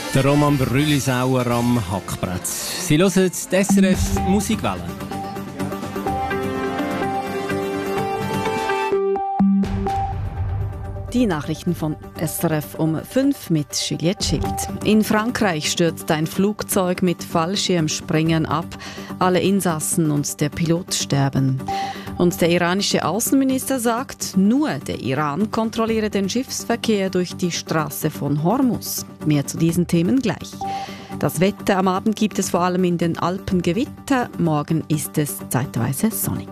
Der Roman Brüllisauer am Hackbrett. Sie hören die SRF Musikwelle. Die Nachrichten von SRF um 5 mit Juliette Schild. In Frankreich stürzt ein Flugzeug mit Fallschirmspringern ab. Alle Insassen und der Pilot sterben. Und der iranische Außenminister sagt, nur der Iran kontrolliere den Schiffsverkehr durch die Straße von Hormuz. Mehr zu diesen Themen gleich. Das Wetter am Abend gibt es vor allem in den Alpen Gewitter. Morgen ist es zeitweise sonnig.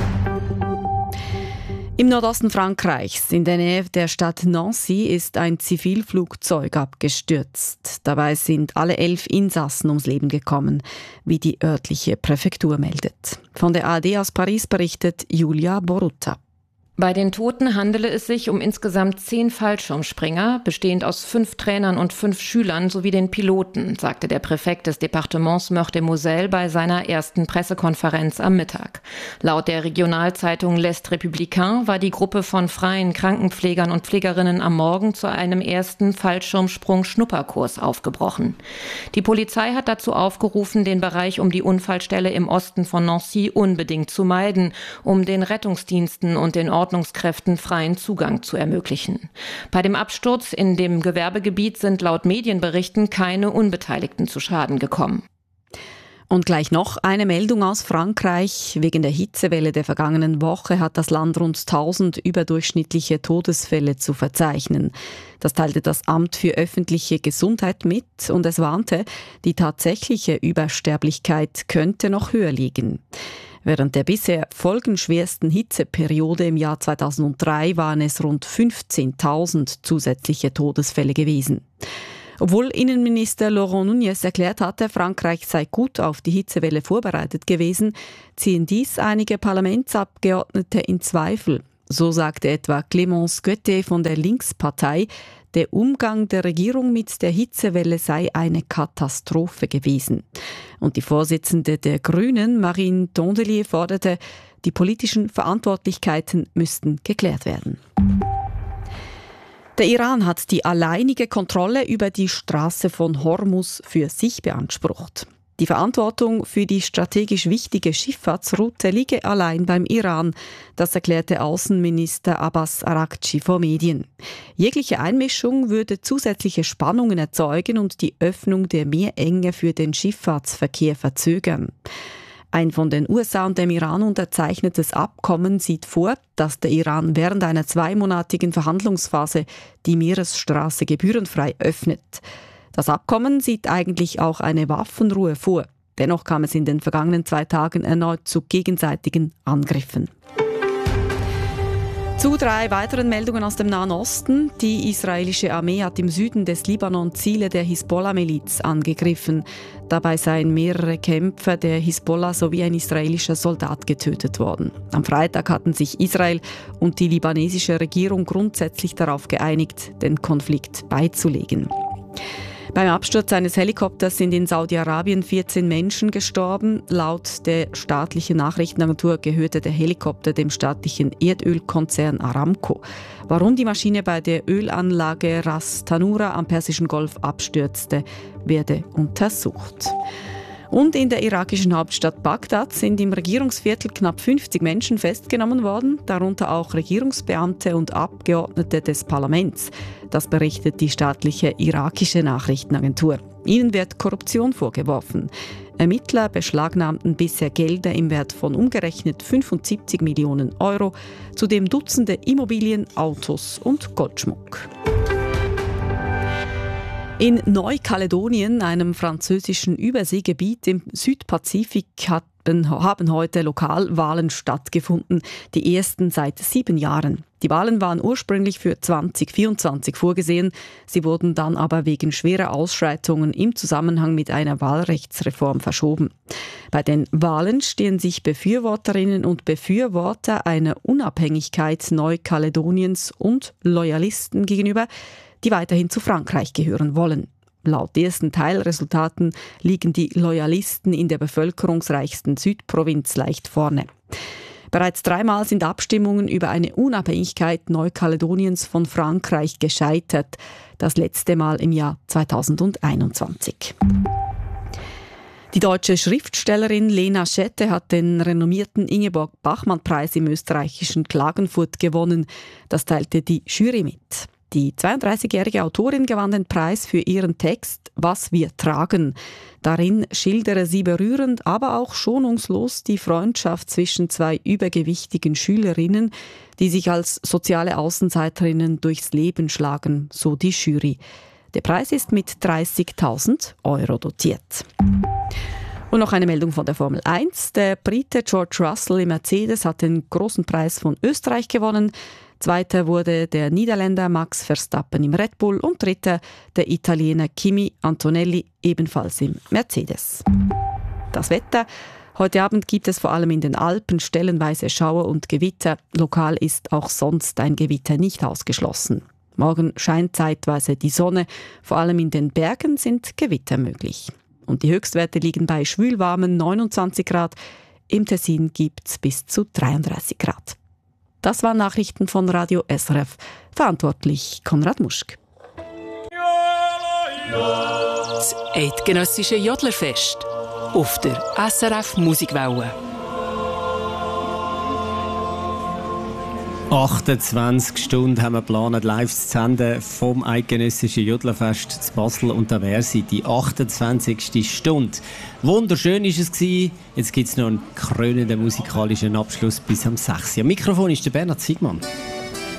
Im Nordosten Frankreichs, in der Nähe der Stadt Nancy, ist ein Zivilflugzeug abgestürzt. Dabei sind alle 11 Insassen ums Leben gekommen, wie die örtliche Präfektur meldet. Von der ARD aus Paris berichtet Julia Borutta. Bei den Toten handele es sich um insgesamt 10 Fallschirmspringer, bestehend aus 5 Trainern und 5 Schülern sowie den Piloten, sagte der Präfekt des Departements Meurthe-et-Moselle bei seiner ersten Pressekonferenz am Mittag. Laut der Regionalzeitung L'Est Républicain war die Gruppe von freien Krankenpflegern und Pflegerinnen am Morgen zu einem ersten Fallschirmsprung-Schnupperkurs aufgebrochen. Die Polizei hat dazu aufgerufen, den Bereich um die Unfallstelle im Osten von Nancy unbedingt zu meiden, um den Rettungsdiensten und den Ordnungskräften freien Zugang zu ermöglichen. Bei dem Absturz in dem Gewerbegebiet sind laut Medienberichten keine Unbeteiligten zu Schaden gekommen. Und gleich noch eine Meldung aus Frankreich. Wegen der Hitzewelle der vergangenen Woche hat das Land rund 1000 überdurchschnittliche Todesfälle zu verzeichnen. Das teilte das Amt für öffentliche Gesundheit mit und es warnte, die tatsächliche Übersterblichkeit könnte noch höher liegen. Während der bisher folgenschwersten Hitzeperiode im Jahr 2003 waren es rund 15.000 zusätzliche Todesfälle gewesen. Obwohl Innenminister Laurent Nunez erklärt hatte, Frankreich sei gut auf die Hitzewelle vorbereitet gewesen, ziehen dies einige Parlamentsabgeordnete in Zweifel. So sagte etwa Clémence Gautet von der Linkspartei, der Umgang der Regierung mit der Hitzewelle sei eine Katastrophe gewesen. Und die Vorsitzende der Grünen, Marine Tondelier, forderte, die politischen Verantwortlichkeiten müssten geklärt werden. Der Iran hat die alleinige Kontrolle über die Straße von Hormuz für sich beansprucht. Die Verantwortung für die strategisch wichtige Schifffahrtsroute liege allein beim Iran, das erklärte Außenminister Abbas Araghchi vor Medien. Jegliche Einmischung würde zusätzliche Spannungen erzeugen und die Öffnung der Meerenge für den Schifffahrtsverkehr verzögern. Ein von den USA und dem Iran unterzeichnetes Abkommen sieht vor, dass der Iran während einer 2-monatigen Verhandlungsphase die Meeresstraße gebührenfrei öffnet. Das Abkommen sieht eigentlich auch eine Waffenruhe vor. Dennoch kam es in den vergangenen 2 Tagen erneut zu gegenseitigen Angriffen. Zu 3 weiteren Meldungen aus dem Nahen Osten. Die israelische Armee hat im Süden des Libanon Ziele der Hisbollah-Miliz angegriffen. Dabei seien mehrere Kämpfer der Hisbollah sowie ein israelischer Soldat getötet worden. Am Freitag hatten sich Israel und die libanesische Regierung grundsätzlich darauf geeinigt, den Konflikt beizulegen. Beim Absturz eines Helikopters sind in Saudi-Arabien 14 Menschen gestorben. Laut der staatlichen Nachrichtenagentur gehörte der Helikopter dem staatlichen Erdölkonzern Aramco. Warum die Maschine bei der Ölanlage Ras Tanura am Persischen Golf abstürzte, werde untersucht. Und in der irakischen Hauptstadt Bagdad sind im Regierungsviertel knapp 50 Menschen festgenommen worden, darunter auch Regierungsbeamte und Abgeordnete des Parlaments. Das berichtet die staatliche irakische Nachrichtenagentur. Ihnen wird Korruption vorgeworfen. Ermittler beschlagnahmten bisher Gelder im Wert von umgerechnet 75 Millionen Euro, zudem Dutzende Immobilien, Autos und Goldschmuck. In Neukaledonien, einem französischen Überseegebiet im Südpazifik, haben heute Lokalwahlen stattgefunden, die ersten seit 7 Jahren. Die Wahlen waren ursprünglich für 2024 vorgesehen, sie wurden dann aber wegen schwerer Ausschreitungen im Zusammenhang mit einer Wahlrechtsreform verschoben. Bei den Wahlen stehen sich Befürworterinnen und Befürworter einer Unabhängigkeit Neukaledoniens und Loyalisten gegenüber, die weiterhin zu Frankreich gehören wollen. Laut ersten Teilresultaten liegen die Loyalisten in der bevölkerungsreichsten Südprovinz leicht vorne. Bereits 3-mal sind Abstimmungen über eine Unabhängigkeit Neukaledoniens von Frankreich gescheitert. Das letzte Mal im Jahr 2021. Die deutsche Schriftstellerin Lena Schette hat den renommierten Ingeborg-Bachmann-Preis im österreichischen Klagenfurt gewonnen. Das teilte die Jury mit. Die 32-jährige Autorin gewann den Preis für ihren Text »Was wir tragen«. Darin schildere sie berührend, aber auch schonungslos die Freundschaft zwischen 2 übergewichtigen Schülerinnen, die sich als soziale Außenseiterinnen durchs Leben schlagen, so die Jury. Der Preis ist mit 30.000 € dotiert. Und noch eine Meldung von der Formel 1. Der Brite George Russell im Mercedes hat den großen Preis von Österreich gewonnen. Zweiter wurde der Niederländer Max Verstappen im Red Bull und dritter der Italiener Kimi Antonelli, ebenfalls im Mercedes. Das Wetter. Heute Abend gibt es vor allem in den Alpen stellenweise Schauer und Gewitter. Lokal ist auch sonst ein Gewitter nicht ausgeschlossen. Morgen scheint zeitweise die Sonne. Vor allem in den Bergen sind Gewitter möglich. Und die Höchstwerte liegen bei schwülwarmen 29 Grad. Im Tessin gibt es bis zu 33 Grad. Das waren Nachrichten von Radio SRF. Verantwortlich Konrad Muschk. Das eidgenössische Jodlerfest auf der SRF Musikwelle. 28 Stunden haben wir geplant, live zu senden vom Eidgenössischen Jodlerfest zu Basel. Und da wäre sie, die 28. Stunde. Wunderschön war es. Jetzt gibt es noch einen krönenden musikalischen Abschluss bis am 6. Am Mikrofon ist der Bernhard Siegmann.